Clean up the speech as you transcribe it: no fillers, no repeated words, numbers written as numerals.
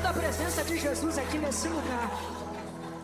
sentindo a presença de Jesus aqui nesse lugar.